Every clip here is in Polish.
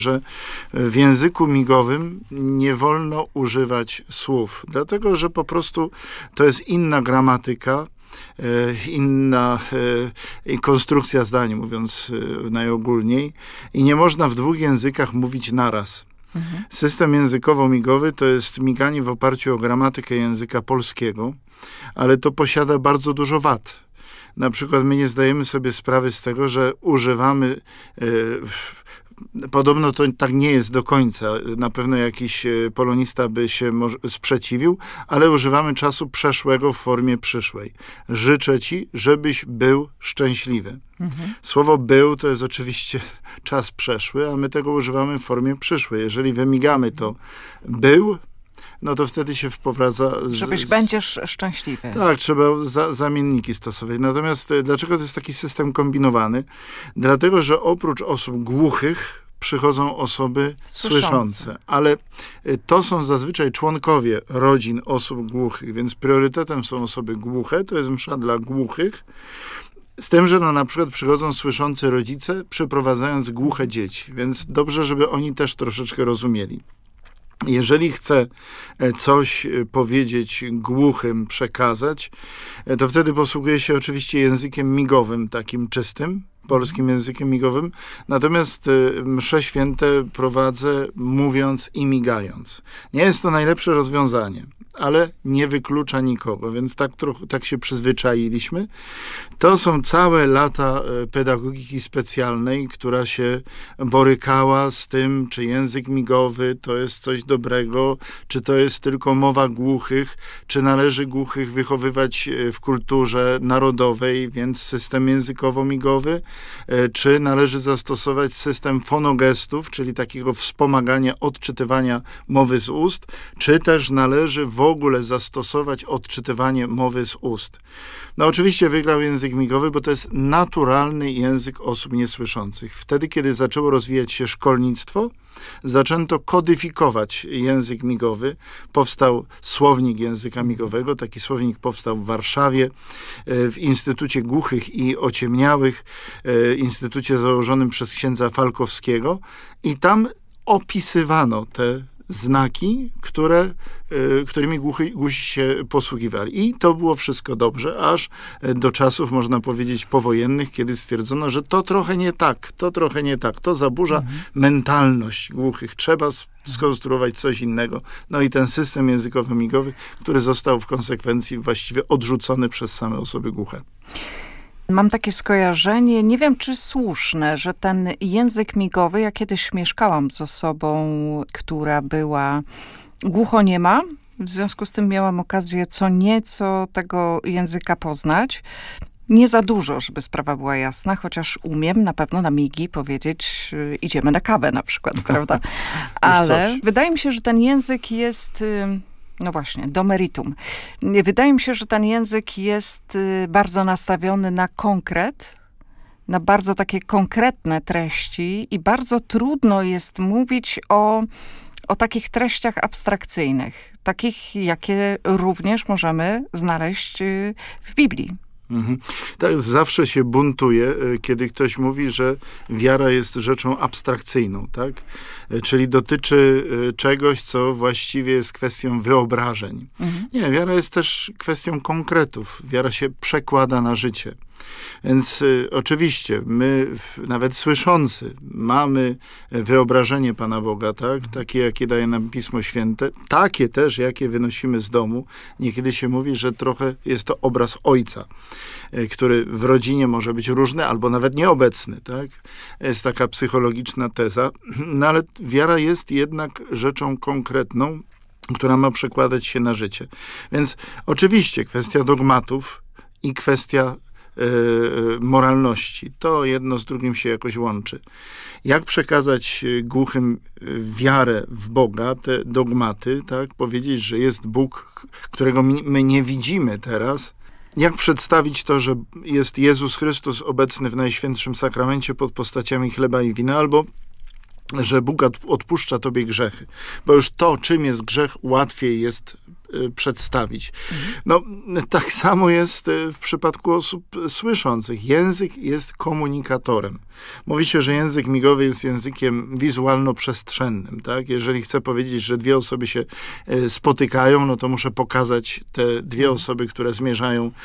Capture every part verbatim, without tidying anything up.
że w języku migowym nie wolno używać słów, dlatego że po prostu to jest inna gramatyka, inna e, konstrukcja zdań, mówiąc e, najogólniej, i nie można w dwóch językach mówić naraz. Mhm. System językowo-migowy to jest miganie w oparciu o gramatykę języka polskiego, ale to posiada bardzo dużo wad. Na przykład my nie zdajemy sobie sprawy z tego, że używamy e, Podobno to tak nie jest do końca. Na pewno jakiś polonista by się może sprzeciwił, ale używamy czasu przeszłego w formie przyszłej. Życzę ci, żebyś był szczęśliwy. Mhm. Słowo był to jest oczywiście czas przeszły, a my tego używamy w formie przyszłej. Jeżeli wymigamy to był, no to wtedy się wprowadza... Z, Żebyś z, będziesz szczęśliwy. Tak, trzeba za, zamienniki stosować. Natomiast dlaczego to jest taki system kombinowany? Dlatego, że oprócz osób głuchych przychodzą osoby słyszące. słyszące. Ale to są zazwyczaj członkowie rodzin osób głuchych, więc priorytetem są osoby głuche, to jest msza dla głuchych, z tym, że no, na przykład przychodzą słyszący rodzice, przyprowadzając głuche dzieci, więc dobrze, żeby oni też troszeczkę rozumieli. Jeżeli chcę coś powiedzieć głuchym, przekazać, to wtedy posługuję się oczywiście językiem migowym, takim czystym, polskim językiem migowym. Natomiast msze święte prowadzę mówiąc i migając. Nie jest to najlepsze rozwiązanie, ale nie wyklucza nikogo, więc tak, trochę, tak się przyzwyczailiśmy. To są całe lata pedagogiki specjalnej, która się borykała z tym, czy język migowy to jest coś dobrego, czy to jest tylko mowa głuchych, czy należy głuchych wychowywać w kulturze narodowej, więc system językowo-migowy, czy należy zastosować system fonogestów, czyli takiego wspomagania odczytywania mowy z ust, czy też należy w ogóle zastosować odczytywanie mowy z ust. No oczywiście wygrał język migowy, bo to jest naturalny język osób niesłyszących. Wtedy, kiedy zaczęło rozwijać się szkolnictwo, zaczęto kodyfikować język migowy. Powstał słownik języka migowego. Taki słownik powstał w Warszawie, w Instytucie Głuchych i Ociemniałych, instytucie założonym przez księdza Falkowskiego, i tam opisywano te znaki, które, y, którymi głuchi, głusi się posługiwali. I to było wszystko dobrze, aż do czasów, można powiedzieć, powojennych, kiedy stwierdzono, że to trochę nie tak, to trochę nie tak, to zaburza mhm. mentalność głuchych. Trzeba skonstruować coś innego. No i ten system językowo-migowy, który został w konsekwencji właściwie odrzucony przez same osoby głuche. Mam takie skojarzenie, nie wiem czy słuszne, że ten język migowy, ja kiedyś mieszkałam z osobą, która była głuchoniema, w związku z tym miałam okazję co nieco tego języka poznać. Nie za dużo, żeby sprawa była jasna, chociaż umiem na pewno na migi powiedzieć, idziemy na kawę na przykład, prawda? Ale wydaje mi się, że ten język jest... No właśnie, do meritum. Wydaje mi się, że ten język jest bardzo nastawiony na konkret, na bardzo takie konkretne treści i bardzo trudno jest mówić o, o takich treściach abstrakcyjnych, takich, jakie również możemy znaleźć w Biblii. Mhm. Tak, zawsze się buntuje, kiedy ktoś mówi, że wiara jest rzeczą abstrakcyjną, tak? Czyli dotyczy czegoś, co właściwie jest kwestią wyobrażeń. Mhm. Nie, wiara jest też kwestią konkretów. Wiara się przekłada na życie. Więc y, oczywiście my, nawet słyszący, mamy wyobrażenie Pana Boga, tak? Takie, jakie daje nam Pismo Święte. Takie też, jakie wynosimy z domu. Niekiedy się mówi, że trochę jest to obraz Ojca, y, który w rodzinie może być różny, albo nawet nieobecny, tak? Jest taka psychologiczna teza. No ale wiara jest jednak rzeczą konkretną, która ma przekładać się na życie. Więc oczywiście kwestia dogmatów i kwestia moralności. To jedno z drugim się jakoś łączy. Jak przekazać głuchym wiarę w Boga, te dogmaty, tak? Powiedzieć, że jest Bóg, którego my nie widzimy teraz. Jak przedstawić to, że jest Jezus Chrystus obecny w Najświętszym Sakramencie pod postaciami chleba i wina, albo że Bóg odpuszcza tobie grzechy. Bo już to, czym jest grzech, łatwiej jest y, przedstawić. No, tak samo jest y, w przypadku osób słyszących. Język jest komunikatorem. Mówi się, że język migowy jest językiem wizualno-przestrzennym, tak? Jeżeli chcę powiedzieć, że dwie osoby się y, spotykają, no to muszę pokazać te dwie osoby, które zmierzają y,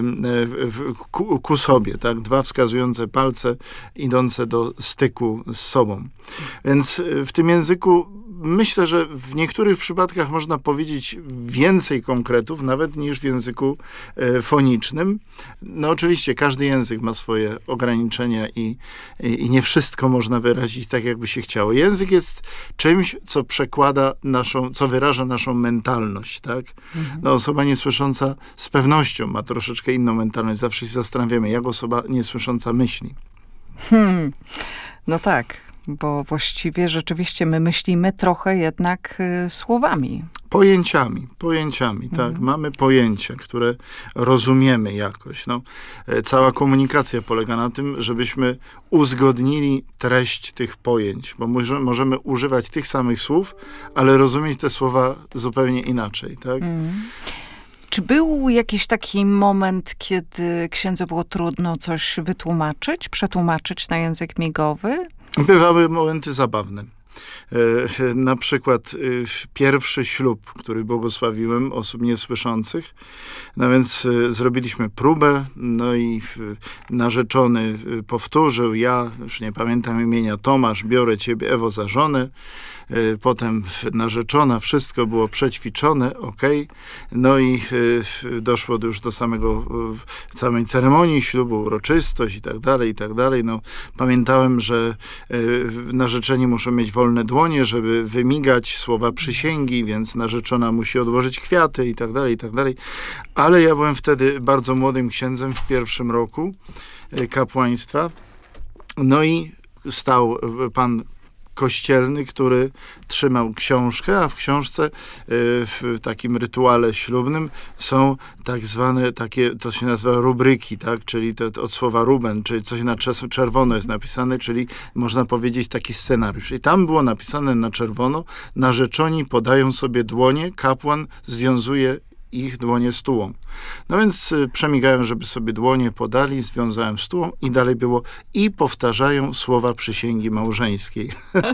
y, ku, ku sobie, tak? Dwa wskazujące palce idące do styku z sobą. Więc y, w tym języku myślę, że w niektórych przypadkach można powiedzieć więcej konkretów, nawet niż w języku e, fonicznym. No oczywiście każdy język ma swoje ograniczenia i, i, i nie wszystko można wyrazić tak, jakby się chciało. Język jest czymś, co przekłada naszą, co wyraża naszą mentalność, tak? Mhm. No, osoba niesłysząca z pewnością ma troszeczkę inną mentalność. Zawsze się zastanawiamy, jak osoba niesłysząca myśli. Hmm. No tak. Bo właściwie rzeczywiście my myślimy trochę jednak y, słowami. Pojęciami, pojęciami, mhm. tak. Mamy pojęcia, które rozumiemy jakoś. No, e, cała komunikacja polega na tym, żebyśmy uzgodnili treść tych pojęć, bo może, możemy używać tych samych słów, ale rozumieć te słowa zupełnie inaczej, tak. Mhm. Czy był jakiś taki moment, kiedy księdzu było trudno coś wytłumaczyć, przetłumaczyć na język migowy? Bywały momenty zabawne. E, na przykład e, pierwszy ślub, który błogosławiłem osób niesłyszących. No więc e, zrobiliśmy próbę, no i e, narzeczony e, powtórzył, ja, już nie pamiętam imienia, Tomasz, biorę ciebie, Ewo, za żonę. E, potem narzeczona, wszystko było przećwiczone, okej. No i e, doszło już do samego, e, samej ceremonii ślubu, uroczystość i tak dalej, i tak dalej. No, pamiętałem, że e, narzeczeni muszą mieć wolne dłonie, żeby wymigać słowa przysięgi, więc narzeczona musi odłożyć kwiaty i tak dalej, i tak dalej. Ale ja byłem wtedy bardzo młodym księdzem w pierwszym roku kapłaństwa. No i stał pan kościelny, który trzymał książkę, a w książce w takim rytuale ślubnym są tak zwane takie, to się nazywa rubryki, tak, czyli to, to od słowa ruben, czyli coś na czerwono jest napisane, czyli można powiedzieć taki scenariusz. I tam było napisane na czerwono: narzeczoni podają sobie dłonie, kapłan związuje ich dłonie stułą. No więc y, przemigałem, żeby sobie dłonie podali, związałem stułą i dalej było: i powtarzają słowa przysięgi małżeńskiej.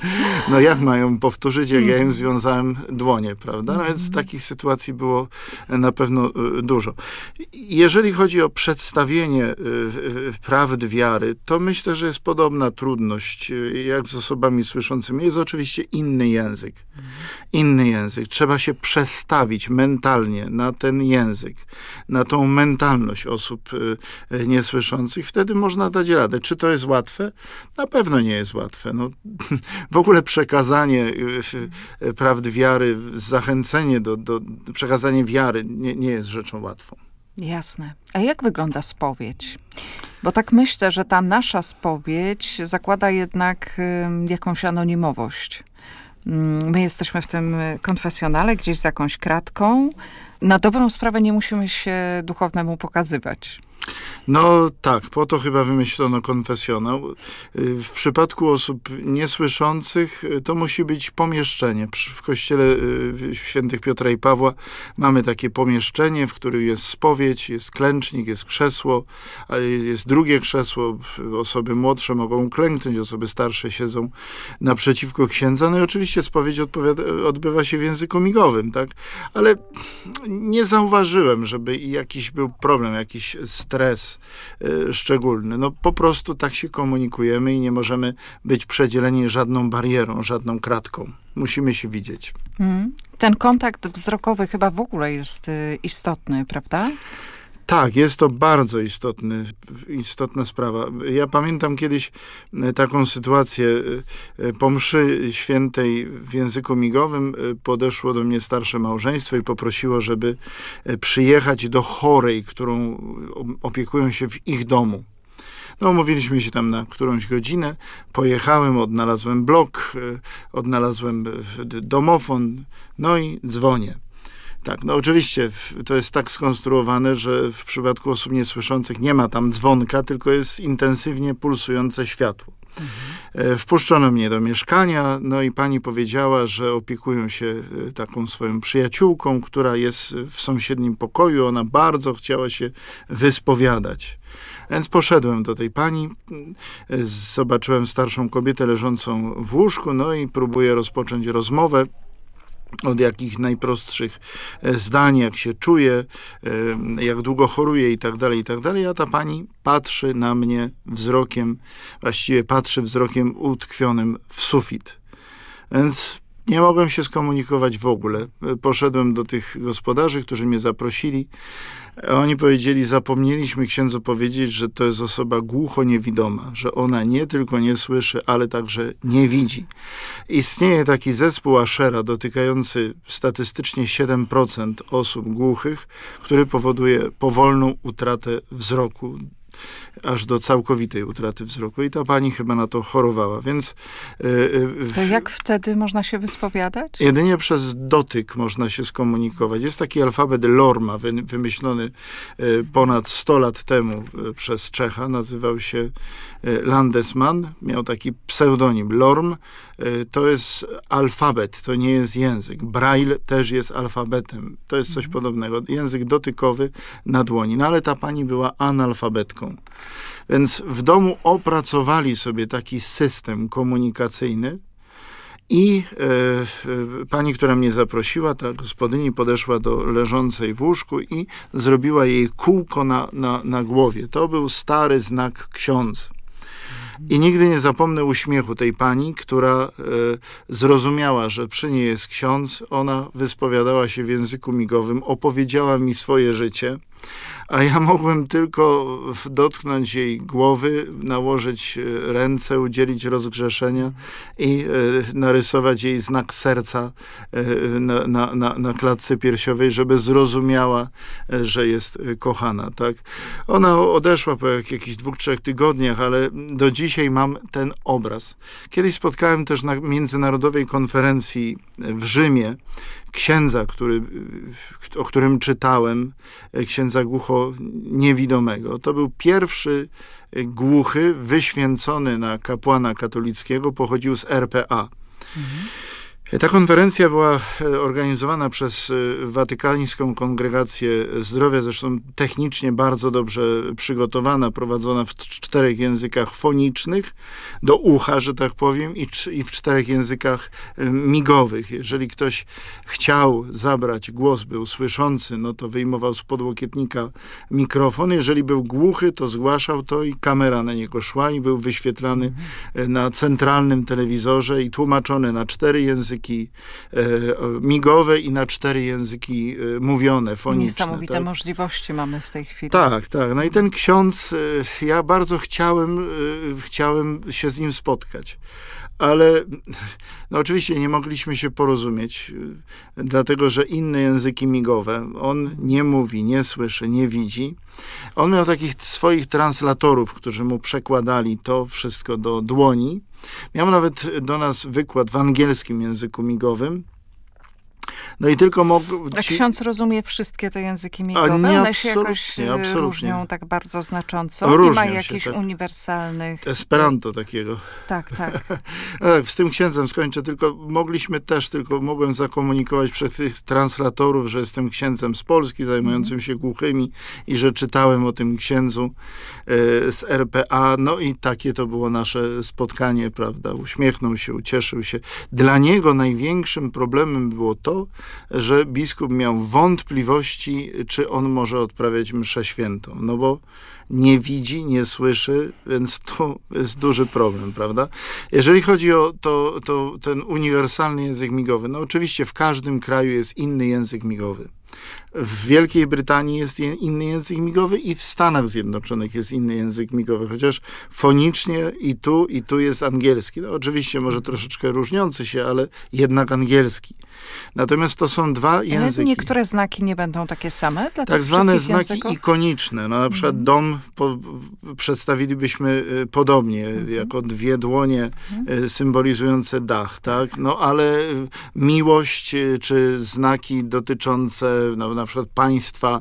No jak mają powtórzyć, jak ja im związałem dłonie, prawda? No więc takich sytuacji było na pewno y, dużo. Jeżeli chodzi o przedstawienie y, y, prawd wiary, to myślę, że jest podobna trudność y, jak z osobami słyszącymi. Jest oczywiście inny język. Inny język. Trzeba się przestawić mentalnie na ten język, na tą mentalność osób y, niesłyszących. Wtedy można dać radę. Czy to jest łatwe? Na pewno nie jest łatwe. No, w ogóle przekazanie y, y, prawd wiary, zachęcenie do, do przekazania wiary nie, nie jest rzeczą łatwą. Jasne. A jak wygląda spowiedź? Bo tak myślę, że ta nasza spowiedź zakłada jednak y, jakąś anonimowość. My jesteśmy w tym konfesjonale, gdzieś za jakąś kratką. Na dobrą sprawę nie musimy się duchownemu pokazywać. No tak, po to chyba wymyślono konfesjonał. W przypadku osób niesłyszących to musi być pomieszczenie. W kościele świętych Piotra i Pawła mamy takie pomieszczenie, w którym jest spowiedź, jest klęcznik, jest krzesło, jest drugie krzesło. Osoby młodsze mogą klęknąć, osoby starsze siedzą naprzeciwko księdza. No i oczywiście spowiedź odbywa się w języku migowym, tak? Ale nie zauważyłem, żeby jakiś był problem, jakiś stres y, szczególny. No po prostu tak się komunikujemy i nie możemy być przedzieleni żadną barierą, żadną kratką. Musimy się widzieć. Mm. Ten kontakt wzrokowy chyba w ogóle jest y, istotny, prawda? Tak, jest to bardzo istotny, istotna sprawa. Ja pamiętam kiedyś taką sytuację. Po mszy świętej w języku migowym podeszło do mnie starsze małżeństwo i poprosiło, żeby przyjechać do chorej, którą opiekują się w ich domu. No, umówiliśmy się tam na którąś godzinę. Pojechałem, odnalazłem blok, odnalazłem domofon, no i dzwonię. Tak, no oczywiście to jest tak skonstruowane, że w przypadku osób niesłyszących nie ma tam dzwonka, tylko jest intensywnie pulsujące światło. Mhm. Wpuszczono mnie do mieszkania, no i pani powiedziała, że opiekują się taką swoją przyjaciółką, która jest w sąsiednim pokoju. Ona bardzo chciała się wyspowiadać. Więc poszedłem do tej pani, zobaczyłem starszą kobietę leżącą w łóżku, no i próbuję rozpocząć rozmowę od jakich najprostszych zdań, jak się czuje, jak długo choruje i tak dalej, i tak dalej, a ta pani patrzy na mnie wzrokiem, właściwie patrzy wzrokiem utkwionym w sufit. Więc nie mogłem się skomunikować w ogóle. Poszedłem do tych gospodarzy, którzy mnie zaprosili. Oni powiedzieli, zapomnieliśmy księdzu powiedzieć, że to jest osoba głuchoniewidoma, że ona nie tylko nie słyszy, ale także nie widzi. Istnieje taki zespół Ashera dotykający statystycznie siedem procent osób głuchych, który powoduje powolną utratę wzroku, aż do całkowitej utraty wzroku. I ta pani chyba na to chorowała, więc... Yy, to jak wtedy można się wyspowiadać? Jedynie przez dotyk można się skomunikować. Jest taki alfabet Lorma, wy, wymyślony yy, ponad sto lat temu yy, przez Czecha. Nazywał się yy, Landesman. Miał taki pseudonim Lorm. Yy, to jest alfabet, to nie jest język. Braille też jest alfabetem. To jest coś mhm. podobnego. Język dotykowy na dłoni. No ale ta pani była analfabetką. Więc w domu opracowali sobie taki system komunikacyjny i e, e, pani, która mnie zaprosiła, ta gospodyni, podeszła do leżącej w łóżku i zrobiła jej kółko na, na, na głowie. To był stary znak ksiądz. I nigdy nie zapomnę uśmiechu tej pani, która e, zrozumiała, że przy niej jest ksiądz. Ona wyspowiadała się w języku migowym, opowiedziała mi swoje życie, a ja mogłem tylko dotknąć jej głowy, nałożyć ręce, udzielić rozgrzeszenia i e, narysować jej znak serca e, na, na, na, na klatce piersiowej, żeby zrozumiała, e, że jest kochana. Tak? Ona odeszła po jak, jakichś dwóch, trzech tygodniach, ale do dzisiaj mam ten obraz. Kiedyś spotkałem też na międzynarodowej konferencji w Rzymie księdza, który, o którym czytałem, księdza głuchoniewidomego. To był pierwszy głuchy wyświęcony na kapłana katolickiego, pochodził z R P A. Mhm. Ta konferencja była organizowana przez Watykańską Kongregację Zdrowia, zresztą technicznie bardzo dobrze przygotowana, prowadzona w czterech językach fonicznych, do ucha, że tak powiem, i, i w czterech językach migowych. Jeżeli ktoś chciał zabrać głos, był słyszący, no to wyjmował z podłokietnika mikrofon. Jeżeli był głuchy, to zgłaszał to i kamera na niego szła i był wyświetlany mhm. na centralnym telewizorze i tłumaczony na cztery języki e, migowe i na cztery języki e, mówione, foniczne. Niesamowite tak? możliwości mamy w tej chwili. Tak, tak. No i ten ksiądz, e, ja bardzo chciałem, e, chciałem się z nim spotkać. Ale no oczywiście nie mogliśmy się porozumieć, dlatego że inne języki migowe, on nie mówi, nie słyszy, nie widzi. On miał takich swoich translatorów, którzy mu przekładali to wszystko do dłoni. Miał nawet do nas wykład w angielskim języku migowym. No i tylko mógł... A ksiądz rozumie wszystkie te języki migowe? A nie, One się jakoś absolutnie. różnią tak bardzo znacząco? Różnią nie ma jakichś się, tak. uniwersalnych... Esperanto takiego. Tak, tak. No tak, z tym księdzem skończę, tylko mogliśmy też, tylko mogłem zakomunikować przez tych translatorów, że jestem księdzem z Polski, zajmującym się głuchymi i że czytałem o tym księdzu e, z R P A. No i takie to było nasze spotkanie, prawda? Uśmiechnął się, ucieszył się. Dla niego największym problemem było to, że biskup miał wątpliwości, czy on może odprawiać mszę świętą. No bo nie widzi, nie słyszy, więc to jest duży problem, prawda? Jeżeli chodzi o to, to ten uniwersalny język migowy, no oczywiście w każdym kraju jest inny język migowy. W Wielkiej Brytanii jest inny język migowy i w Stanach Zjednoczonych jest inny język migowy, chociaż fonicznie i tu, i tu jest angielski. No oczywiście może troszeczkę różniący się, ale jednak angielski. Natomiast to są dwa języki. Ale niektóre znaki nie będą takie same dla tak tych zwane znaki języków? ikoniczne. No, na przykład mm. dom po, przedstawilibyśmy podobnie, mm. jako dwie dłonie mm. symbolizujące dach, tak? No ale miłość, czy znaki dotyczące no, na na przykład państwa.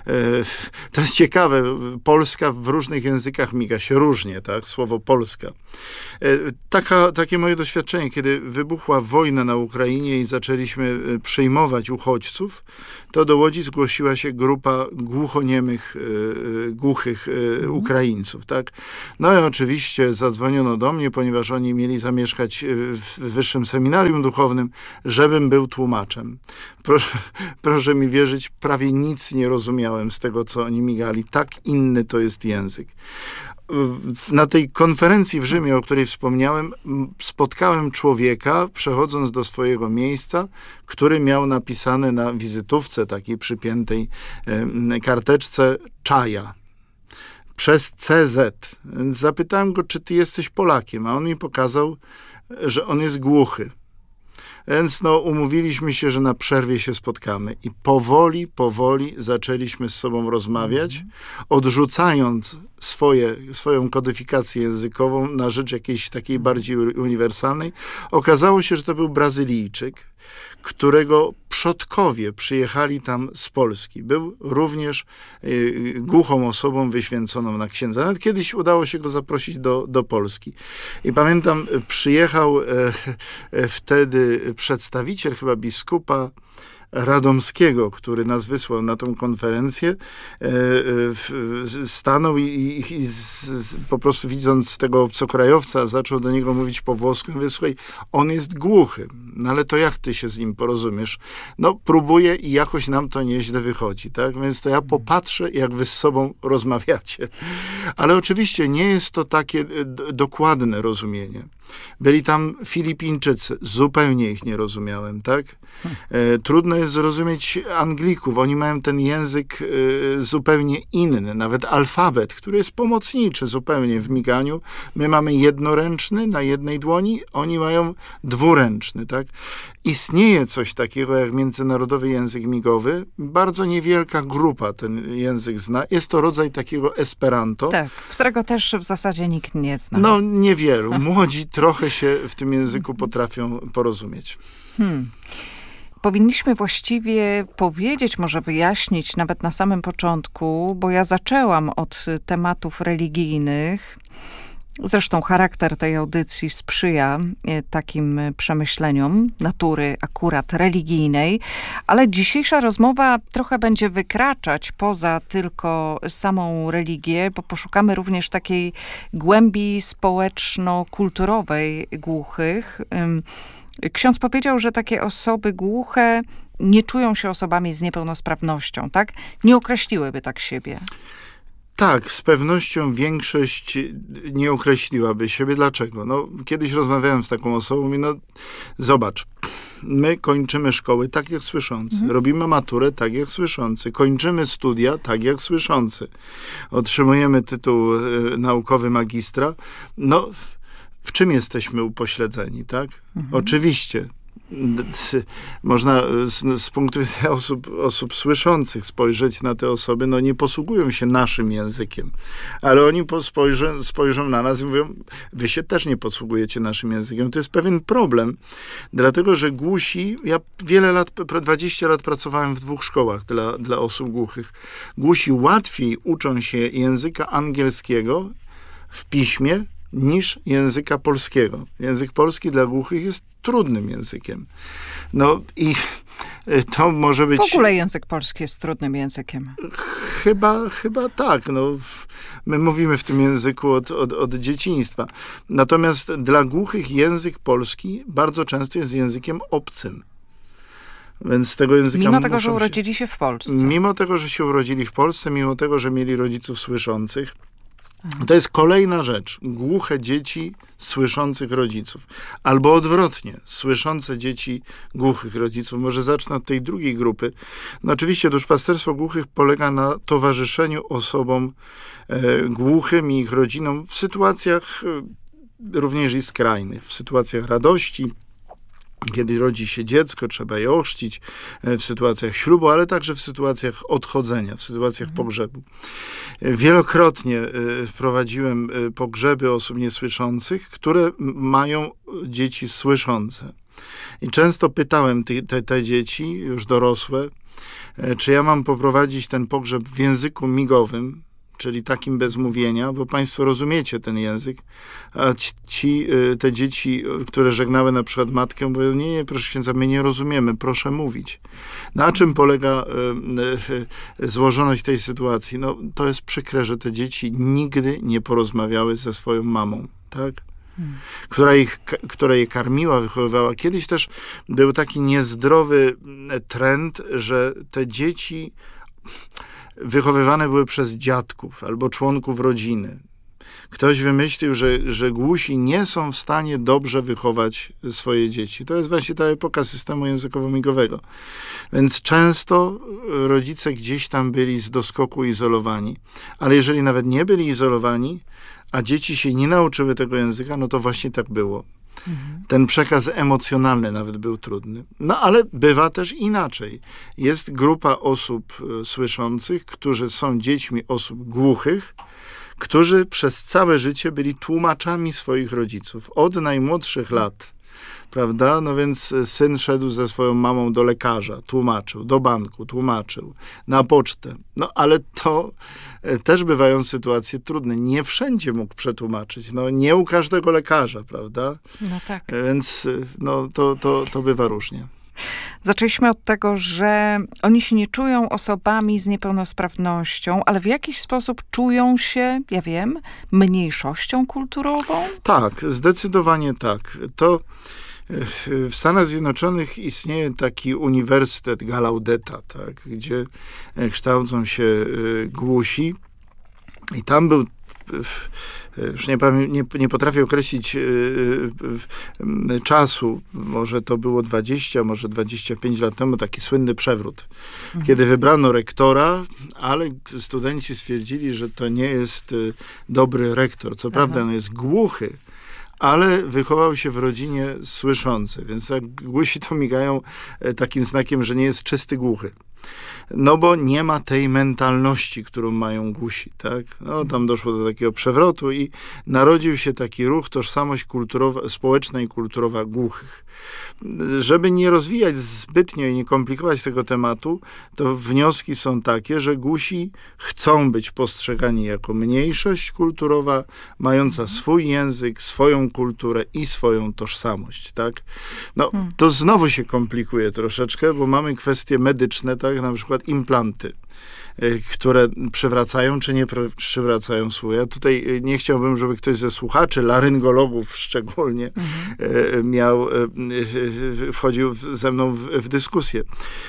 To jest ciekawe, Polska w różnych językach miga się różnie, tak? Słowo Polska. Taka, takie moje doświadczenie, kiedy wybuchła wojna na Ukrainie i zaczęliśmy przyjmować uchodźców, to do Łodzi zgłosiła się grupa głuchoniemych, głuchych Ukraińców, tak? No i oczywiście zadzwoniono do mnie, ponieważ oni mieli zamieszkać w wyższym seminarium duchownym, żebym był tłumaczem. Proszę, proszę mi wierzyć, prawie nic nie rozumiałem z tego, co oni migali. Tak inny to jest język. Na tej konferencji w Rzymie, o której wspomniałem, spotkałem człowieka, przechodząc do swojego miejsca, który miał napisane na wizytówce, takiej przypiętej karteczce, Czaja. Przez C Z. Zapytałem go, czy ty jesteś Polakiem, a on mi pokazał, że on jest głuchy. Więc no, umówiliśmy się, że na przerwie się spotkamy. I powoli, powoli zaczęliśmy z sobą rozmawiać, odrzucając swoje, swoją kodyfikację językową na rzecz jakiejś takiej bardziej uniwersalnej. Okazało się, że to był Brazylijczyk, którego przodkowie przyjechali tam z Polski. Był również y, głuchą osobą wyświęconą na księdza. Nawet kiedyś udało się go zaprosić do, do Polski. I pamiętam, przyjechał e, e, wtedy przedstawiciel chyba biskupa Radomskiego, który nas wysłał na tą konferencję, e, e, stanął i, i, i z, z, po prostu widząc tego obcokrajowca, zaczął do niego mówić po włosku. Mówię, słuchaj, on jest głuchy, no ale to jak ty się z nim porozumiesz? No próbuję i jakoś nam to nieźle wychodzi, tak? Więc to ja popatrzę, jak wy z sobą rozmawiacie. Ale oczywiście nie jest to takie d- dokładne rozumienie. Byli tam Filipińczycy, zupełnie ich nie rozumiałem, tak? E, trudno jest zrozumieć Anglików, oni mają ten język e, zupełnie inny, nawet alfabet, który jest pomocniczy zupełnie w miganiu. My mamy jednoręczny na jednej dłoni, oni mają dwuręczny, tak? Istnieje coś takiego jak międzynarodowy język migowy, bardzo niewielka grupa ten język zna, jest to rodzaj takiego Esperanto. Tak, którego też w zasadzie nikt nie zna. No niewielu, młodzi trochę się w tym języku potrafią porozumieć. Hmm. Powinniśmy właściwie powiedzieć, może wyjaśnić nawet na samym początku, bo ja zaczęłam od tematów religijnych. Zresztą charakter tej audycji sprzyja takim przemyśleniom natury akurat religijnej, ale dzisiejsza rozmowa trochę będzie wykraczać poza tylko samą religię, bo poszukamy również takiej głębi społeczno-kulturowej głuchych. Ksiądz powiedział, że takie osoby głuche nie czują się osobami z niepełnosprawnością, tak? Nie określiłyby tak siebie. Tak, z pewnością większość nie określiłaby siebie. Dlaczego? No, kiedyś rozmawiałem z taką osobą i no, zobacz, my kończymy szkoły tak jak słyszący, mhm. robimy maturę tak jak słyszący, kończymy studia tak jak słyszący, otrzymujemy tytuł y, naukowy magistra. No, w czym jesteśmy upośledzeni, tak? Mhm. Oczywiście. Można z, z punktu widzenia osób, osób słyszących spojrzeć na te osoby, no nie posługują się naszym językiem, ale oni spojrzą, spojrzą na nas i mówią, wy się też nie posługujecie naszym językiem. To jest pewien problem, dlatego, że głusi, ja wiele lat, dwadzieścia lat pracowałem w dwóch szkołach dla, dla osób głuchych. Głusi łatwiej uczą się języka angielskiego w piśmie, niż języka polskiego. Język polski dla głuchych jest trudnym językiem. No i to może być... W ogóle język polski jest trudnym językiem. Chyba, chyba tak. No, my mówimy w tym języku od, od, od dzieciństwa. Natomiast dla głuchych język polski bardzo często jest językiem obcym. Więc z tego języka mimo tego, że urodzili się w Polsce. Mimo tego, że się urodzili w Polsce, mimo tego, że mieli rodziców słyszących. To jest kolejna rzecz. Głuche dzieci słyszących rodziców. Albo odwrotnie. Słyszące dzieci głuchych rodziców. Może zacznę od tej drugiej grupy. No oczywiście duszpasterstwo głuchych polega na towarzyszeniu osobom e, głuchym i ich rodzinom w sytuacjach e, również i skrajnych. W sytuacjach radości, kiedy rodzi się dziecko, trzeba je ochrzcić, w sytuacjach ślubu, ale także w sytuacjach odchodzenia, w sytuacjach pogrzebu. Wielokrotnie prowadziłem pogrzeby osób niesłyszących, które mają dzieci słyszące. I często pytałem te, te, te dzieci, już dorosłe, czy ja mam poprowadzić ten pogrzeb w języku migowym, czyli takim bez mówienia, bo państwo rozumiecie ten język, a ci, te dzieci, które żegnały na przykład matkę, mówią, nie, nie, proszę księdza, my nie rozumiemy, proszę mówić. Na czym polega złożoność tej sytuacji? No, to jest przykre, że te dzieci nigdy nie porozmawiały ze swoją mamą, tak? Hmm. Która, ich, która je karmiła, wychowywała. Kiedyś też był taki niezdrowy trend, że te dzieci wychowywane były przez dziadków albo członków rodziny. Ktoś wymyślił, że, że głusi nie są w stanie dobrze wychować swoje dzieci. To jest właśnie ta epoka systemu językowo-migowego. Więc często rodzice gdzieś tam byli z doskoku izolowani. Ale jeżeli nawet nie byli izolowani, a dzieci się nie nauczyły tego języka, no to właśnie tak było. Mhm. Ten przekaz emocjonalny nawet był trudny. No ale bywa też inaczej. Jest grupa osób y, słyszących, którzy są dziećmi osób głuchych, którzy przez całe życie byli tłumaczami swoich rodziców. Od najmłodszych lat, prawda? No więc syn szedł ze swoją mamą do lekarza, tłumaczył, do banku, tłumaczył, na pocztę. No ale to też bywają sytuacje trudne. Nie wszędzie mógł przetłumaczyć. No nie u każdego lekarza, prawda? No tak. Więc no, to, to, to bywa różnie. Zaczęliśmy od tego, że oni się nie czują osobami z niepełnosprawnością, ale w jakiś sposób czują się, ja wiem, mniejszością kulturową? Tak, zdecydowanie tak. To w Stanach Zjednoczonych istnieje taki uniwersytet Gallaudeta, tak, gdzie kształcą się głusi i tam był, już nie, nie, nie potrafię określić czasu, może to było dwadzieścia, może dwadzieścia pięć lat temu, taki słynny przewrót, mhm. kiedy wybrano rektora, ale studenci stwierdzili, że to nie jest dobry rektor. Co Aha. prawda on jest głuchy, ale wychował się w rodzinie słyszącej, więc jak głusi to migają takim znakiem, że nie jest czysty głuchy. No bo nie ma tej mentalności, którą mają głusi, tak? No tam doszło do takiego przewrotu i narodził się taki ruch, tożsamość kulturowa, społeczna i kulturowa głuchych. Żeby nie rozwijać zbytnio i nie komplikować tego tematu, to wnioski są takie, że głusi chcą być postrzegani jako mniejszość kulturowa, mająca swój język, swoją kulturę i swoją tożsamość, tak? No, to znowu się komplikuje troszeczkę, bo mamy kwestie medyczne, tak? Na przykład implanty, które przywracają czy nie przywracają słuch. Ja tutaj nie chciałbym, żeby ktoś ze słuchaczy, laryngologów szczególnie, mhm. miał, wchodził ze mną w, w dyskusję.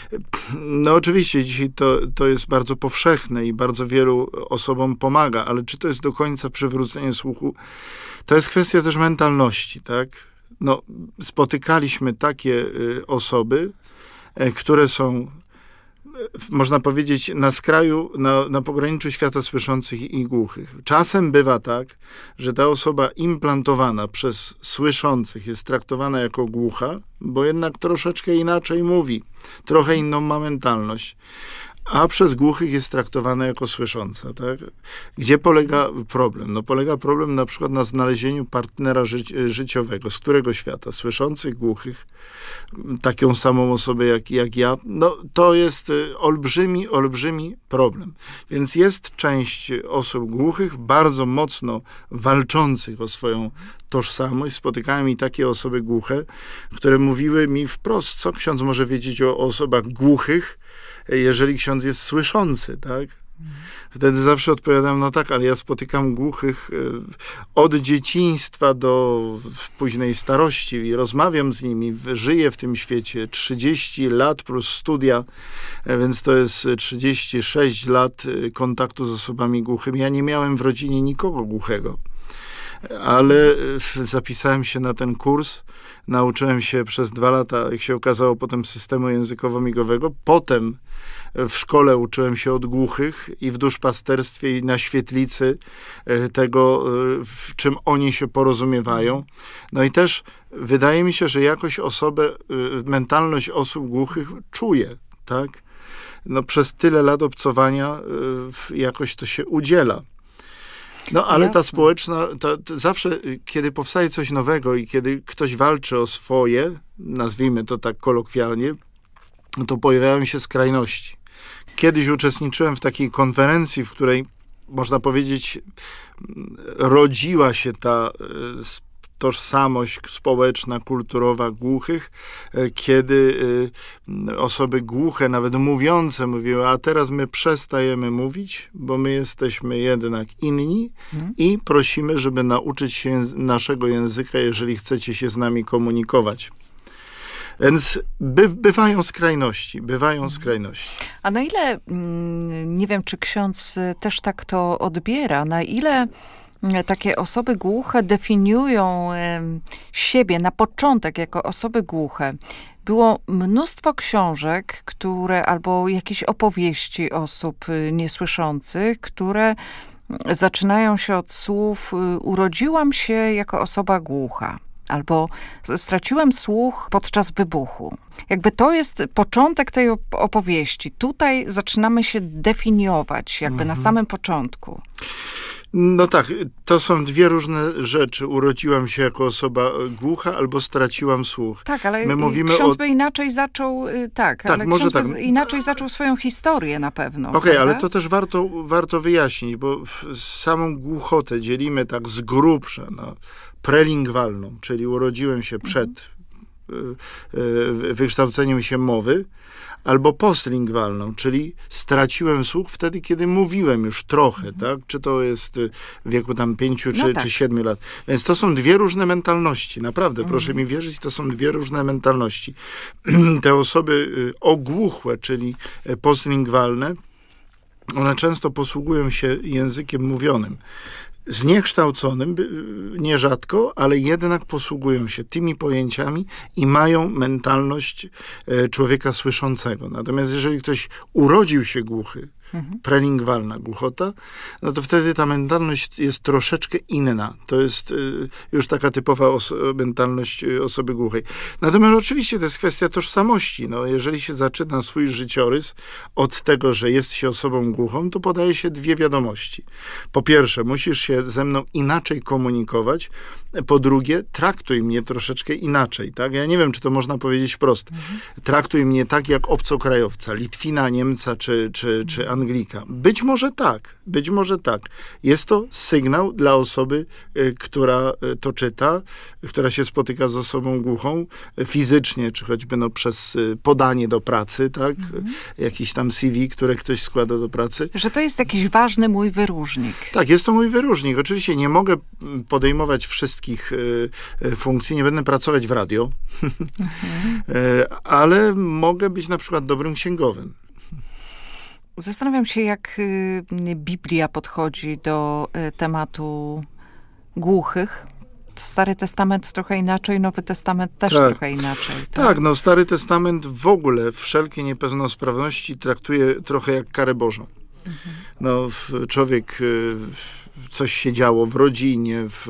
No oczywiście dzisiaj to, to jest bardzo powszechne i bardzo wielu osobom pomaga, ale czy to jest do końca przywrócenie słuchu? To jest kwestia też mentalności, tak? No, spotykaliśmy takie osoby, które są, można powiedzieć, na skraju, na, na pograniczu świata słyszących i głuchych. Czasem bywa tak, że ta osoba implantowana przez słyszących jest traktowana jako głucha, bo jednak troszeczkę inaczej mówi, trochę inną ma mentalność, a przez głuchych jest traktowana jako słysząca, tak? Gdzie polega problem? No polega problem na przykład na znalezieniu partnera ży- życiowego. Z którego świata? Słyszących, głuchych, taką samą osobę jak, jak ja. No to jest olbrzymi, olbrzymi problem. Więc jest część osób głuchych bardzo mocno walczących o swoją tożsamość. Spotykałem i takie osoby głuche, które mówiły mi wprost, co ksiądz może wiedzieć o osobach głuchych, jeżeli ksiądz jest słyszący, tak? Wtedy zawsze odpowiadam, no tak, ale ja spotykam głuchych od dzieciństwa do późnej starości i rozmawiam z nimi, żyję w tym świecie trzydzieści lat plus studia, więc to jest trzydzieści sześć lat kontaktu z osobami głuchymi. Ja nie miałem w rodzinie nikogo głuchego, ale zapisałem się na ten kurs, nauczyłem się przez dwa lata, jak się okazało, potem systemu językowo-migowego. Potem w szkole uczyłem się od głuchych i w duszpasterstwie i na świetlicy tego, w czym oni się porozumiewają. No i też wydaje mi się, że jakoś osobę, mentalność osób głuchych czuję, tak? No przez tyle lat obcowania jakoś to się udziela. No, ale Jasne. ta społeczna, to, to zawsze, kiedy powstaje coś nowego i kiedy ktoś walczy o swoje, nazwijmy to tak kolokwialnie, to pojawiają się skrajności. Kiedyś uczestniczyłem w takiej konferencji, w której, można powiedzieć, rodziła się ta tożsamość społeczna, kulturowa głuchych, kiedy osoby głuche, nawet mówiące, mówiły, a teraz my przestajemy mówić, bo my jesteśmy jednak inni hmm. i prosimy, żeby nauczyć się naszego języka, jeżeli chcecie się z nami komunikować. Więc by, bywają skrajności, bywają skrajności. A na ile, nie wiem, czy ksiądz też tak to odbiera, na ile takie osoby głuche definiują siebie na początek jako osoby głuche? Było mnóstwo książek, które, albo jakieś opowieści osób niesłyszących, które zaczynają się od słów urodziłam się jako osoba głucha. Albo straciłem słuch podczas wybuchu. Jakby to jest początek tej opowieści. Tutaj zaczynamy się definiować, jakby mhm. na samym początku. No tak, to są dwie różne rzeczy. Urodziłam się jako osoba głucha albo straciłam słuch. Tak, ale My mówimy ksiądz o... by inaczej zaczął, tak, tak ale może ksiądz tak. by inaczej zaczął swoją historię na pewno. Okej, okay, ale to też warto, warto wyjaśnić, bo samą głuchotę dzielimy tak z grubsza na prelingwalną, czyli urodziłem się przed mhm. wykształceniem się mowy, albo postlingwalną, czyli straciłem słuch wtedy, kiedy mówiłem już trochę, mhm. tak? Czy to jest w wieku tam pięciu czy, no tak. czy siedmiu lat. Więc to są dwie różne mentalności. Naprawdę, mhm. proszę mi wierzyć, to są dwie różne mentalności. Te osoby ogłuchłe, czyli postlingwalne, one często posługują się językiem mówionym. Zniekształconym, nierzadko, ale jednak posługują się tymi pojęciami i mają mentalność człowieka słyszącego. Natomiast jeżeli ktoś urodził się głuchy, mhm. prelingwalna głuchota, no to wtedy ta mentalność jest troszeczkę inna. To jest y, już taka typowa oso- mentalność osoby głuchej. Natomiast oczywiście to jest kwestia tożsamości. No, jeżeli się zaczyna swój życiorys od tego, że jest się osobą głuchą, to podaje się dwie wiadomości. Po pierwsze, musisz się ze mną inaczej komunikować. Po drugie, traktuj mnie troszeczkę inaczej. Tak? Ja nie wiem, czy to można powiedzieć wprost. Mhm. Traktuj mnie tak jak obcokrajowca, Litwina, Niemca czy, czy, czy Anglika. Być może tak, być może tak. Jest to sygnał dla osoby, y, która y, to czyta, y, która się spotyka z osobą głuchą y, fizycznie, czy choćby no, przez y, podanie do pracy, tak? Mhm. Y, jakiś tam C V, które ktoś składa do pracy. Że to jest jakiś ważny mój wyróżnik. Tak, jest to mój wyróżnik. Oczywiście nie mogę podejmować wszystkich y, y, funkcji, nie będę pracować w radio, mhm. y, ale mogę być na przykład dobrym księgowym. Zastanawiam się, jak Biblia podchodzi do tematu głuchych. Stary Testament trochę inaczej, Nowy Testament też tak. trochę inaczej. Tak? tak, no Stary Testament w ogóle wszelkie niepełnosprawności traktuje trochę jak karę Bożą. Mhm. No, człowiek, coś się działo w rodzinie, w,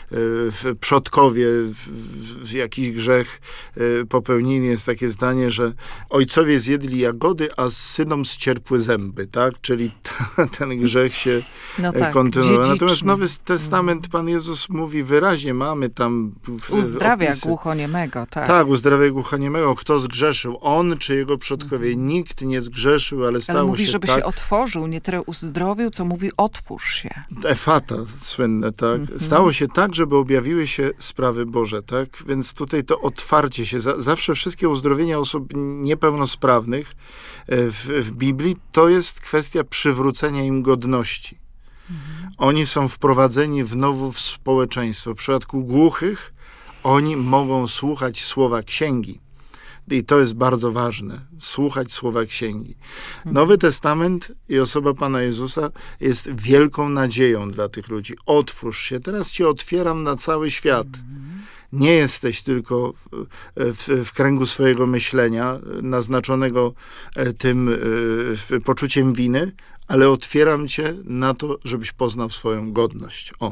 w przodkowie, w, jakiś grzech popełnili. Jest takie zdanie, że ojcowie zjedli jagody, a synom zcierpły zęby, tak? Czyli ta, ten grzech się no tak, kontynuuje. Natomiast Nowy Testament, Pan Jezus mówi wyraźnie, mamy tam w, uzdrawia opisy. głuchoniemego, tak. Tak, uzdrawia głuchoniemego. Kto zgrzeszył? On czy jego przodkowie? Mhm. Nikt nie zgrzeszył, ale stało ale mówi, się żeby tak. się otworzył, nie tyle uzdrowił, co mówi otwórz się. Efata słynne, tak. Mm-hmm. Stało się tak, żeby objawiły się sprawy Boże, tak. Więc tutaj to otwarcie się, za, zawsze wszystkie uzdrowienia osób niepełnosprawnych w, w Biblii to jest kwestia przywrócenia im godności. Mm-hmm. Oni są wprowadzeni w nowo w społeczeństwo. W przypadku głuchych oni mogą słuchać słowa księgi. I to jest bardzo ważne. Słuchać słowa księgi. Nowy Testament i osoba Pana Jezusa jest wielką nadzieją dla tych ludzi. Otwórz się. Teraz cię otwieram na cały świat. Nie jesteś tylko w, w, w kręgu swojego myślenia, naznaczonego tym poczuciem winy, ale otwieram cię na to, żebyś poznał swoją godność. O.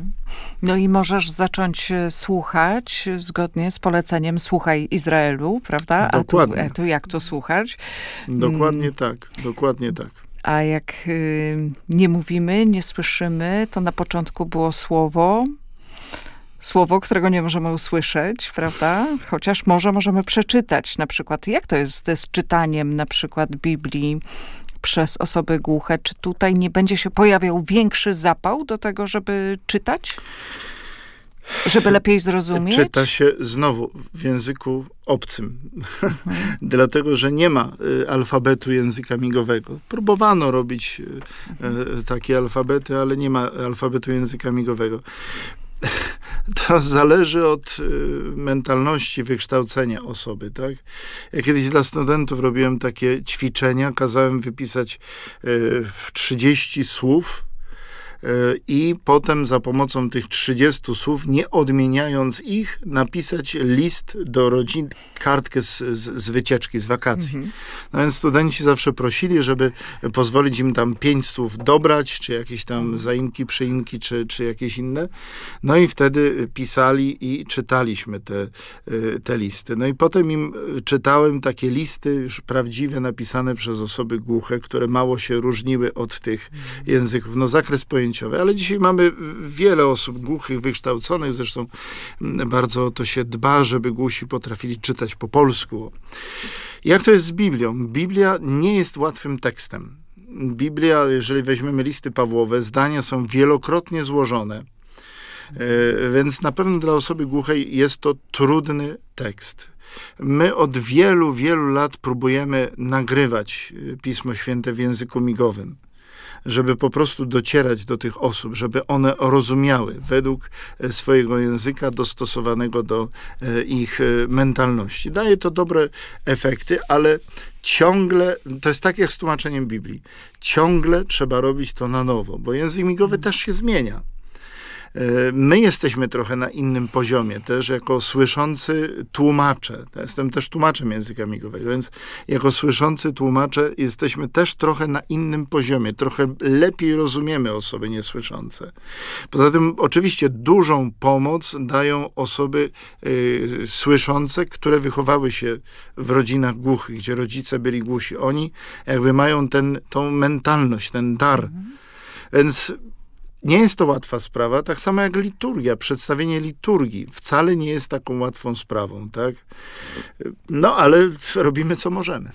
No i możesz zacząć słuchać zgodnie z poleceniem Słuchaj Izraelu, prawda? Dokładnie. A tu, a tu jak to słuchać? Dokładnie hmm. tak, dokładnie tak. A jak y, nie mówimy, nie słyszymy, to na początku było słowo, słowo, którego nie możemy usłyszeć, prawda? Chociaż może możemy przeczytać na przykład. Jak to jest z czytaniem na przykład Biblii przez osoby głuche? Czy tutaj nie będzie się pojawiał większy zapał do tego, żeby czytać? Żeby lepiej zrozumieć? Czyta się znowu w języku obcym. Mhm. Dlatego, że nie ma y, alfabetu języka migowego. Próbowano robić y, y, takie alfabety, ale nie ma alfabetu języka migowego. To zależy od y, mentalności, wykształcenia osoby, tak? Ja kiedyś dla studentów robiłem takie ćwiczenia, kazałem wypisać y, trzydzieści słów i potem za pomocą tych trzydziestu słów, nie odmieniając ich, napisać list do rodzin, kartkę z, z, z wycieczki, z wakacji. Mhm. No więc studenci zawsze prosili, żeby pozwolić im tam pięć słów dobrać, czy jakieś tam zaimki, przyimki, czy, czy jakieś inne. No i wtedy pisali i czytaliśmy te, te listy. No i potem im czytałem takie listy już prawdziwe, napisane przez osoby głuche, które mało się różniły od tych języków. No zakres pojęciowy. Ale dzisiaj mamy wiele osób głuchych, wykształconych, zresztą bardzo o to się dba, żeby głusi potrafili czytać po polsku. Jak to jest z Biblią? Biblia nie jest łatwym tekstem. Biblia, jeżeli weźmiemy listy Pawłowe, zdania są wielokrotnie złożone, więc na pewno dla osoby głuchej jest to trudny tekst. My od wielu, wielu lat próbujemy nagrywać Pismo Święte w języku migowym, żeby po prostu docierać do tych osób, żeby one rozumiały według swojego języka dostosowanego do ich mentalności. Daje to dobre efekty, ale ciągle, to jest tak jak z tłumaczeniem Biblii, ciągle trzeba robić to na nowo, bo język migowy też się zmienia. My jesteśmy trochę na innym poziomie też, jako słyszący tłumacze. Ja jestem też tłumaczem języka migowego, więc jako słyszący tłumacze jesteśmy też trochę na innym poziomie. Trochę lepiej rozumiemy osoby niesłyszące. Poza tym oczywiście dużą pomoc dają osoby y, słyszące, które wychowały się w rodzinach głuchych, gdzie rodzice byli głusi. Oni jakby mają ten, tą mentalność, ten dar. Mhm. Więc nie jest to łatwa sprawa, tak samo jak liturgia, przedstawienie liturgii wcale nie jest taką łatwą sprawą, tak? No, ale robimy, co możemy.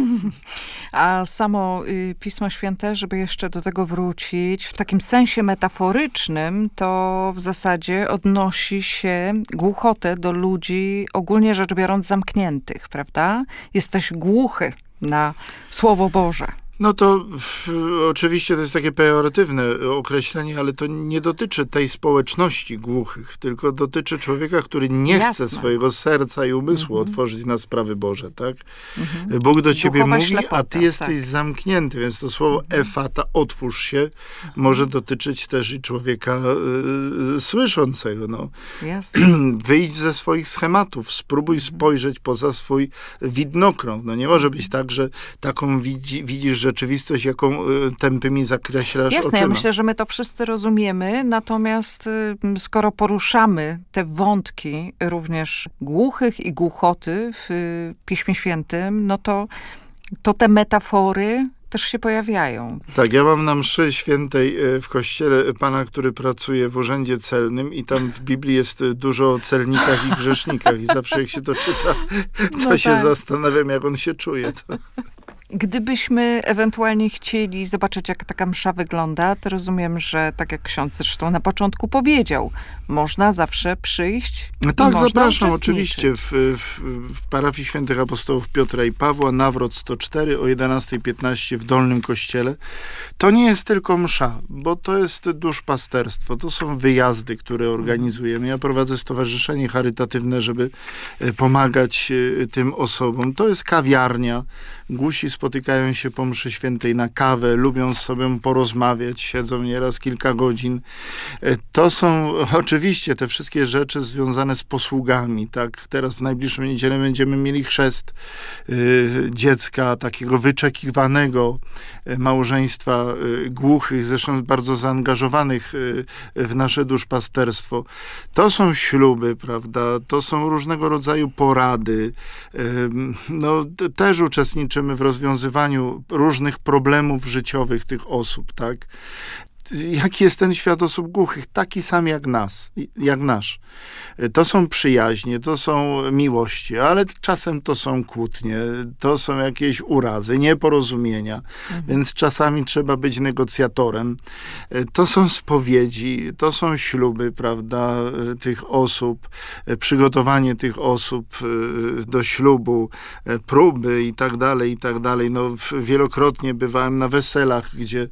A samo y, Pismo Święte, żeby jeszcze do tego wrócić, w takim sensie metaforycznym, to w zasadzie odnosi się głuchotę do ludzi, ogólnie rzecz biorąc, zamkniętych, prawda? Jesteś głuchy na Słowo Boże. No to w, oczywiście to jest takie pejoratywne określenie, ale to nie dotyczy tej społeczności głuchych, tylko dotyczy człowieka, który nie Jasne. chce swojego serca i umysłu mm-hmm. otworzyć na sprawy Boże, tak? Mm-hmm. Bóg do ciebie Duchowa mówi, ślepota, a ty jesteś tak. zamknięty, więc to słowo mm-hmm. efata, otwórz się, mm-hmm. może dotyczyć też i człowieka y, słyszącego. No. Wyjdź ze swoich schematów, spróbuj mm-hmm. spojrzeć poza swój widnokrąg. No nie może być tak, że taką widzi, widzisz, że rzeczywistość, jaką y, tępymi zakreślasz Jasne, oczyma. Ja myślę, że my to wszyscy rozumiemy, natomiast y, skoro poruszamy te wątki również głuchych i głuchoty w y, Piśmie Świętym, no to, to te metafory też się pojawiają. Tak, ja mam na mszy świętej w kościele pana, który pracuje w urzędzie celnym i tam w Biblii jest dużo o celnikach i grzesznikach i zawsze jak się to czyta, to no się tak. zastanawiam, jak on się czuje. To. Gdybyśmy ewentualnie chcieli zobaczyć, jak taka msza wygląda, to rozumiem, że tak jak ksiądz zresztą na początku powiedział, można zawsze przyjść no tak, zapraszam oczywiście w, w, w parafii świętych apostołów Piotra i Pawła, Nawrot sto cztery o jedenasta piętnaście w Dolnym Kościele. To nie jest tylko msza, bo to jest duszpasterstwo, to są wyjazdy, które organizujemy. Ja prowadzę stowarzyszenie charytatywne, żeby pomagać tym osobom. To jest kawiarnia. Głusi spotykają się po mszy świętej na kawę, lubią z sobą porozmawiać, siedzą nieraz kilka godzin. To są oczywiście te wszystkie rzeczy związane z posługami, tak? Teraz w najbliższą niedzielę będziemy mieli chrzest y, dziecka, takiego wyczekiwanego y, małżeństwa y, głuchych, zresztą bardzo zaangażowanych y, w nasze duszpasterstwo. To są śluby, prawda? To są różnego rodzaju porady. Y, no, t- też uczestniczymy w rozwiązywaniu różnych problemów życiowych tych osób, tak? jaki jest ten świat osób głuchych? Taki sam jak nas, jak nasz. To są przyjaźnie, to są miłości, ale czasem to są kłótnie, to są jakieś urazy, nieporozumienia, mhm. więc czasami trzeba być negocjatorem. To są spowiedzi, to są śluby, prawda, tych osób, przygotowanie tych osób do ślubu, próby i tak dalej, i tak dalej. No, wielokrotnie bywałem na weselach, gdzie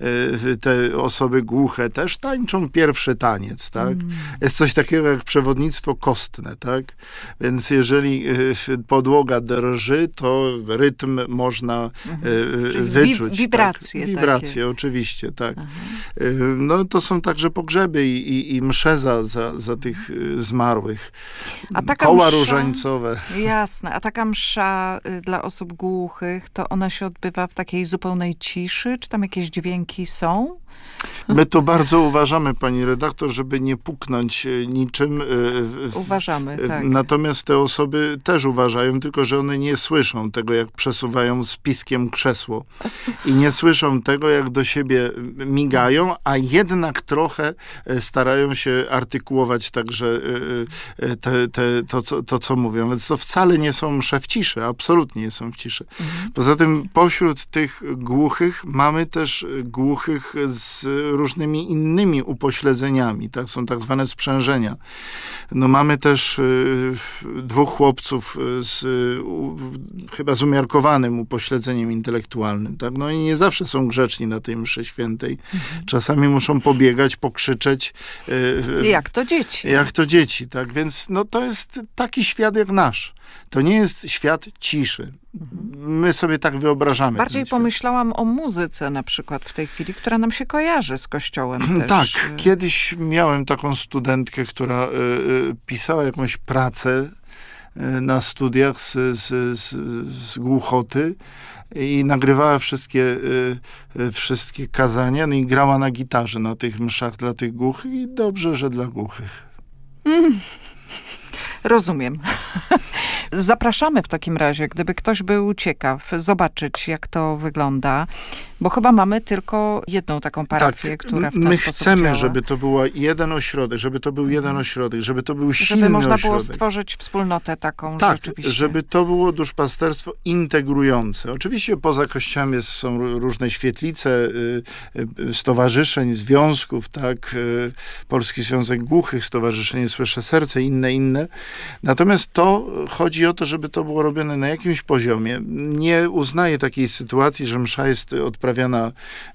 te osoby głuche też tańczą pierwszy taniec, tak? Mm. Jest coś takiego jak przewodnictwo kostne, tak? Więc jeżeli podłoga drży, to rytm można mhm. wyczuć. Wi- wibracje. Tak? Wibracje, takie. Oczywiście, tak. Aha. No to są także pogrzeby i, i, i msze za, za, za tych zmarłych. A taka Koła msza, różańcowe. Jasne. A taka msza dla osób głuchych, to ona się odbywa w takiej zupełnej ciszy? Czy tam jakieś dźwięki są? My to bardzo uważamy, pani redaktor, żeby nie puknąć niczym. Uważamy, tak. Natomiast te osoby też uważają, tylko że one nie słyszą tego, jak przesuwają z piskiem krzesło. I nie słyszą tego, jak do siebie migają, a jednak trochę starają się artykułować także te, te, to, co, to, co mówią. Więc to wcale nie są msze w ciszy, absolutnie nie są w ciszy. Mhm. Poza tym pośród tych głuchych mamy też głuchych z różnymi innymi upośledzeniami, tak? Są tak zwane sprzężenia. No mamy też y, dwóch chłopców z, y, chyba z umiarkowanym upośledzeniem intelektualnym, tak? No i nie zawsze są grzeczni na tej mszy świętej. Mhm. Czasami muszą pobiegać, pokrzyczeć. Y, jak to dzieci. Jak to dzieci, tak? Więc no to jest taki świat jak nasz. To nie jest świat ciszy. My sobie tak wyobrażamy. Bardziej pomyślałam o muzyce na przykład w tej chwili, która nam się kojarzy z Kościołem też. Tak. Kiedyś miałem taką studentkę, która y, y, pisała jakąś pracę y, na studiach z, z, z, z głuchoty i nagrywała wszystkie, y, y, wszystkie kazania, no i grała na gitarze na tych mszach dla tych głuchych i dobrze, że dla głuchych. Mm. Rozumiem. Zapraszamy w takim razie, gdyby ktoś był ciekaw, zobaczyć, jak to wygląda, bo chyba mamy tylko jedną taką parafię, tak, która w ten my sposób chcemy, działa. żeby to był jeden ośrodek, żeby to był jeden ośrodek, żeby to był silny Żeby można ośrodek. było stworzyć wspólnotę taką tak, rzeczywiście. żeby to było duszpasterstwo integrujące. Oczywiście poza kościołem jest, są różne świetlice, y, y, stowarzyszeń, związków, tak, y, Polski Związek Głuchych, Stowarzyszenie Słyszę Serce, inne, inne. Natomiast to chodzi o to, żeby to było robione na jakimś poziomie. Nie uznaję takiej sytuacji, że msza jest odprawiana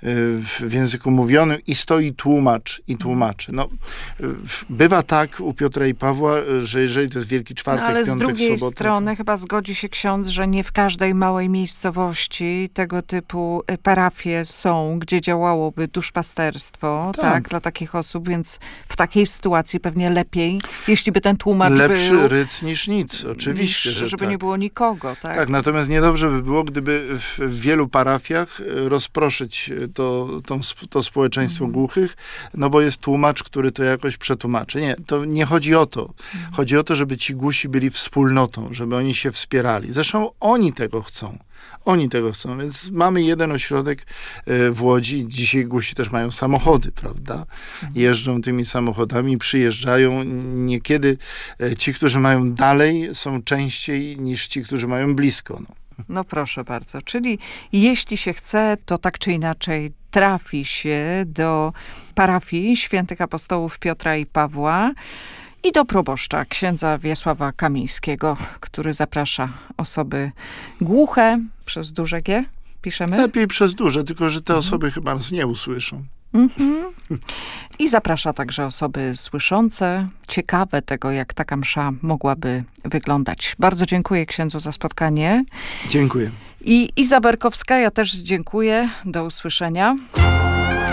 w języku mówionym i stoi tłumacz i tłumaczy. No, bywa tak u Piotra i Pawła, że jeżeli to jest Wielki Czwartek, no, ale piątek, z drugiej sobota, strony to... chyba zgodzi się ksiądz, że nie w każdej małej miejscowości tego typu parafie są, gdzie działałoby duszpasterstwo, tak, tak dla takich osób, więc w takiej sytuacji pewnie lepiej, jeśli by ten tłumacz Lepszy był... ryc niż nic, oczywiście, niż, że żeby tak. nie było nikogo, tak? Tak, natomiast niedobrze by było, gdyby w, w wielu parafiach rozproszyć to, to, to społeczeństwo mm. głuchych, no bo jest tłumacz, który to jakoś przetłumaczy. Nie, to nie chodzi o to. Mm. Chodzi o to, żeby ci głusi byli wspólnotą, żeby oni się wspierali. Zresztą oni tego chcą. Oni tego chcą, więc mamy jeden ośrodek w Łodzi. Dzisiaj głusi też mają samochody, prawda? Jeżdżą tymi samochodami, przyjeżdżają. Niekiedy ci, którzy mają dalej, są częściej niż ci, którzy mają blisko. No. No proszę bardzo. Czyli jeśli się chce, to tak czy inaczej trafi się do parafii Świętych Apostołów Piotra i Pawła i do proboszcza, księdza Wiesława Kamińskiego, który zaprasza osoby głuche przez duże G, piszemy? Lepiej przez duże, tylko że te mhm. osoby chyba nas nie usłyszą. Mhm. I zaprasza także osoby słyszące, ciekawe tego, jak taka msza mogłaby wyglądać. Bardzo dziękuję księdzu za spotkanie. Dziękuję. I Iza Berkowska, ja też dziękuję. Do usłyszenia.